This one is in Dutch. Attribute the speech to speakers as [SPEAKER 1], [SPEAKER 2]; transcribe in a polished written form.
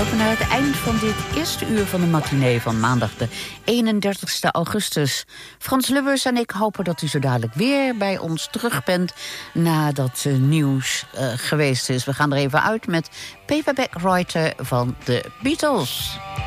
[SPEAKER 1] lopen naar het eind van dit eerste uur van de matinee van maandag de 31 augustus. Frans Lubbers en ik hopen dat u zo dadelijk weer bij ons terug bent nadat nieuws geweest is. We gaan er even uit met Paperback Writer van de Beatles.